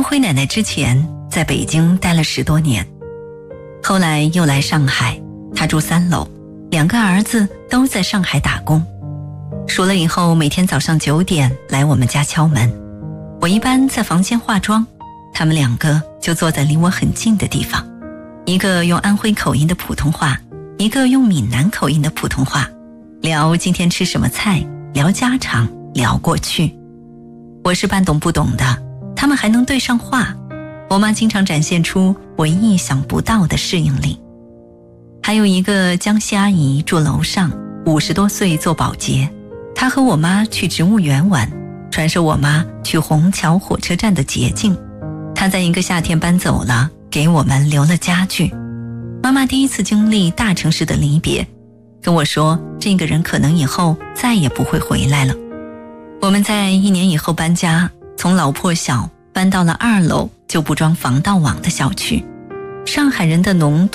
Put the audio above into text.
回奶奶之前在北京待了10多年，后来又来上海，她住3楼，2个儿子都在上海打工。熟了以后，每天早上9点来我们家敲门，我一般在房间化妆，他们2个就坐在离我很近的地方，一个用安徽口音的普通话，一个用闽南口音的普通话，聊今天吃什么菜，聊家常，聊过去。我是半懂不懂的，他们还能对上话。我妈经常展现出我意想不到的适应力。还有一个江西阿姨住楼上，50多岁做保洁，她和我妈去植物园玩，传授我妈去虹桥火车站的捷径。她在一个夏天搬走了，给我们留了家具。妈妈第一次经历大城市的离别，跟我说这个人可能以后再也不会回来了。我们在1年以后搬家，从老破小搬到了2楼就不装防盗网的小区。上海人的浓度